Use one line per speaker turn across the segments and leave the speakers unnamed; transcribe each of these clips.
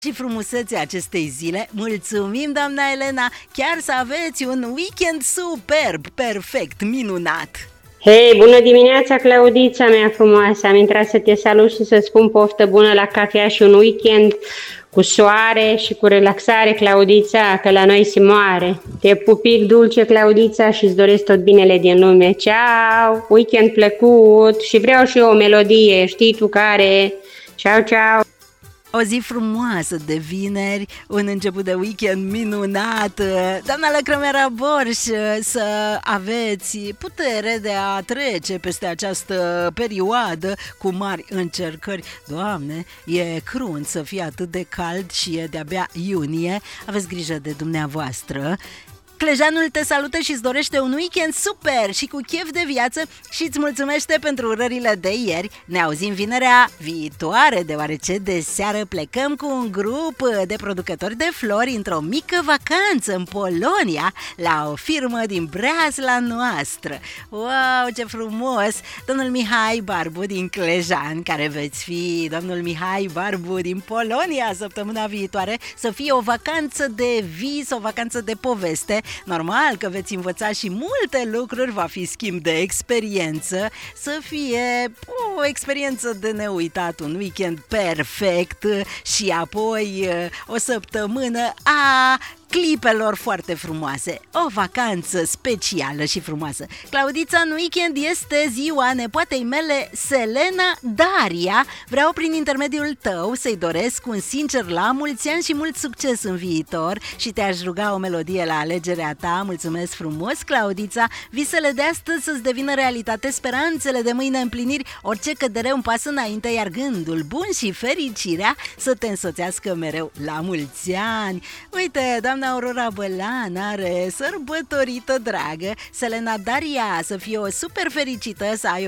și frumusețea acestei zile. Mulțumim, doamna Elena, chiar să aveți un weekend superb, perfect, minunat.
Hei, bună dimineața, Claudița mea frumoasă! Am intrat să te salut și să spun poftă bună la cafea și un weekend cu soare și cu relaxare, Claudița, că la noi se moare. Te pupic dulce, Claudița, și îți doresc tot binele din lume. Ceau! Weekend plăcut și vreau și eu o melodie, știi tu care? Ceau, ceau!
O zi frumoasă de vineri, un început de weekend minunat. Doamna Lăcrămera Borș, să aveți putere de a trece peste această perioadă cu mari încercări. Doamne, e crunt să fie atât de cald și e de-abia iunie. Aveți grijă de dumneavoastră. Clejanul te salută și îți dorește un weekend super și cu chef de viață și îți mulțumește pentru urările de ieri. Ne auzim vinerea viitoare, deoarece de seară plecăm cu un grup de producători de flori într-o mică vacanță în Polonia, la o firmă din breazla noastră. Wow, ce frumos! Domnul Mihai Barbu din Clejan, care veți fi domnul Mihai Barbu din Polonia săptămâna viitoare, să fie o vacanță de vis, o vacanță de poveste. Normal că veți învăța și multe lucruri, va fi schimb de experiență, să fie o experiență de neuitat, un weekend perfect și apoi o săptămână a clipelor foarte frumoase, o vacanță specială și frumoasă. Claudița, în weekend este ziua nepoatei mele, Selena Daria. Vreau prin intermediul tău să-i doresc un sincer la mulți ani și mult succes în viitor și te-aș ruga o melodie la alegerea ta. Mulțumesc frumos, Claudița. Visele de astăzi să-ți devină realitate, speranțele de mâine împliniri, orice cădere un pas înainte, iar gândul bun și fericirea să te însoțească mereu la mulți ani. Uite, doamna Aurora Bălan are sărbătorită dragă. Selena Daria, să fie o super fericită, să ai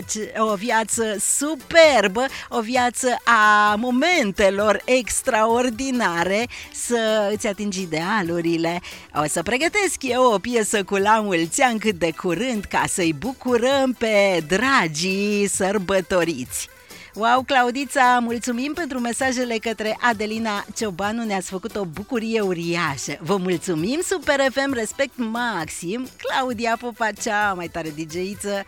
o viață superbă, o viață a momentelor extraordinare, să îți atingi idealurile. O să pregătesc eu o piesă cu la mulți ani cât de curând, ca să-i bucurăm pe dragii sărbătoriți. Wow, Claudița, mulțumim pentru mesajele către Adelina Ciobanu, ne-ați făcut o bucurie uriașă. Vă mulțumim, Super FM, respect maxim. Claudia Popa, cea mai tare DJ-iță.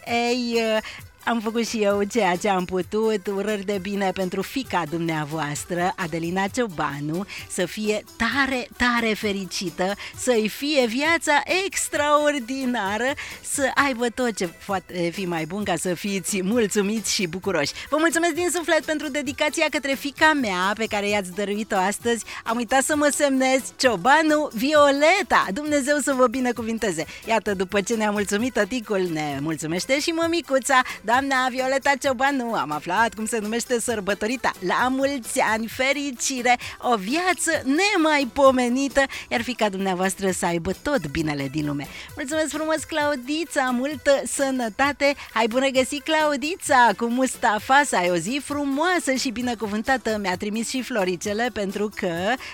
Ei, am făcut și eu ceea ce am putut. Urări de bine pentru fiica dumneavoastră, Adelina Ciobanu, să fie tare, tare fericită, să-i fie viața extraordinară, să aibă tot ce poate fi mai bun, ca să fiți mulțumiți și bucuroși. Vă mulțumesc din suflet pentru dedicația către fiica mea pe care i-ați dăruit-o astăzi. Am uitat să mă semnez, Ciobanu Violeta. Dumnezeu să vă binecuvinteze. Iată, după ce ne-a mulțumit tăticul, ne mulțumește și mămicuța, doamna Violeta Ciobanu. Am aflat cum se numește sărbătorita. La mulți ani, fericire, o viață nemaipomenită, iar fiica dumneavoastră să aibă tot binele din lume. Mulțumesc frumos, Claudița, multă sănătate. Hai, bună găsit, Claudița, cu Mustafa, să ai o zi frumoasă și binecuvântată. Mi-a trimis și floricele pentru că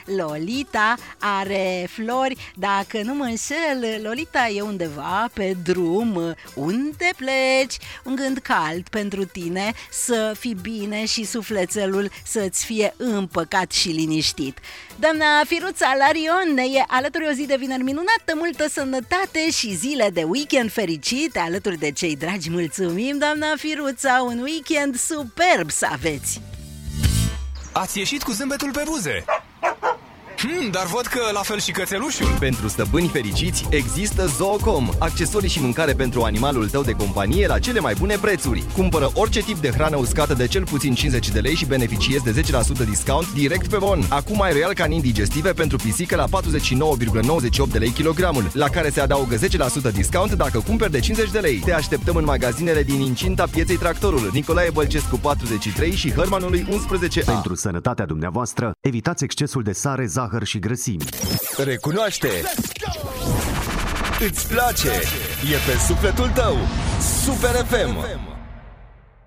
Lolita are flori. Dacă nu mă înșel, Lolita e undeva pe drum. Unde pleci? Un gând cald pentru tine, să fii bine și sufletelul să-ți fie împăcat și liniștit. Doamna Firuța Larion ne e alături, o zi de vineri minunată, multă sănătate și zile de weekend fericite alături de cei dragi. Mulțumim, doamna Firuța, un weekend superb să aveți!
Ați ieșit cu zâmbetul pe buze! Dar văd că la fel și cățelușul.
Pentru stăpâni fericiți există Zoocom, accesorii și mâncare pentru animalul tău de companie la cele mai bune prețuri. Cumpără orice tip de hrană uscată de cel puțin 50 de lei și beneficiezi de 10% discount direct pe bon. Acum ai Royal Canin digestive pentru pisică la 49,98 de lei kilogramul, la care se adaugă 10% discount dacă cumperi de 50 de lei. Te așteptăm în magazinele din incinta pieței Tractorul, Nicolae Bălcescu 43 și Hărmanului 11A.
Pentru sănătatea dumneavoastră, evitați excesul de sare, zahăr și grăsimi.
Recunoaște! Îți place! E pe sufletul tău! Super FM!